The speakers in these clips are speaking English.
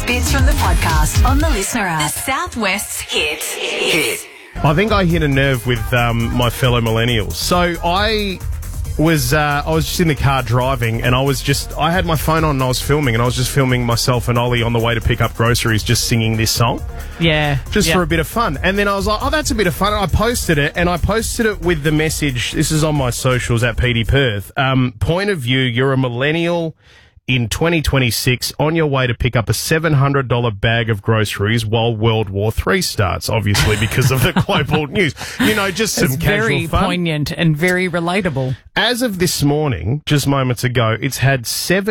best bits from the podcast on the Listener app. The Southwest's Hit. I think I hit a nerve with my fellow millennials. So I was just in the car driving, and I had my phone on and I was filming, and I was just filming myself and Ollie on the way to pick up groceries, just singing this song. Yeah. Just for a bit of fun. And then I was like, oh, that's a bit of fun. And I posted it with the message, this is on my socials at PD Perth. Point of view, you're a millennial in 2026 on your way to pick up a $700 bag of groceries while World War III starts, obviously because of the global news. You know, just some it's casual very fun. poignant and very relatable. As of this morning, just moments ago, it's had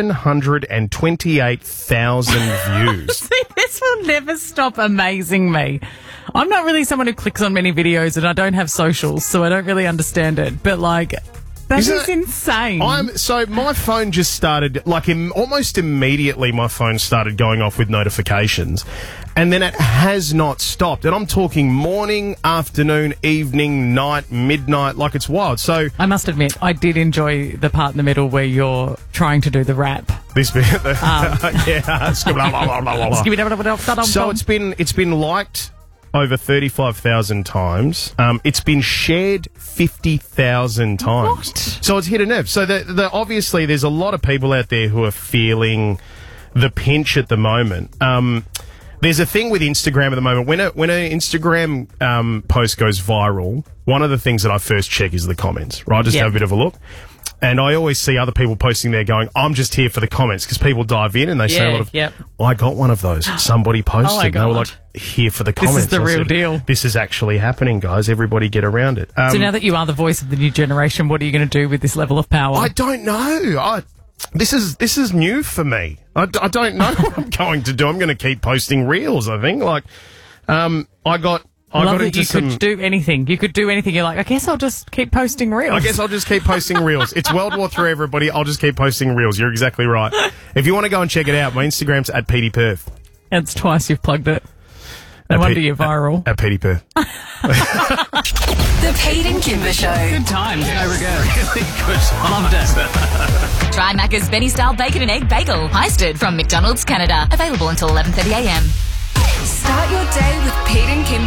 728,000 views. See, this will never stop amazing me. I'm not really someone who clicks on many videos, and I don't have socials, so I don't really understand it. But, like, that is insane. So my phone just started, almost immediately my phone started going off with notifications, and then it has not stopped. And I'm talking morning, afternoon, evening, night, midnight, like it's wild. So I must admit, I did enjoy the part in the middle where you're trying to do the rap. This bit, yeah. So it's been liked over 35,000 times. It's been shared 50,000 times. What? So it's hit a nerve. So obviously there's a lot of people out there who are feeling the pinch at the moment. There's a thing with Instagram at the moment. When an Instagram post goes viral, one of the things that I first check is the comments, right? Just have a bit of a look. And I always see other people posting there going, I'm just here for the comments, because people dive in and they say a lot of, I got one of those. Somebody posted. They were like, here for the comments. This is the real deal. This is actually happening, guys. Everybody get around it. So now that you are the voice of the new generation, what are you going to do with this level of power? I don't know. This is new for me. I don't know what I'm going to do. I'm going to keep posting reels, I think. I got into could do anything. You could do anything. You're like, I guess I'll just keep posting reels. It's World War III, everybody. I'll just keep posting reels. You're exactly right. If you want to go and check it out, my Instagram's at PD Perth. It's twice you've plugged it. No wonder you're viral. At PD Perth. The Pete and Kimber Show. Good times, no regrets. Really good. Loved it. Try Macca's Benny-style bacon and egg bagel, heisted from McDonald's, Canada. Available until 11:30 a.m. Start your day with Pete and Kimber.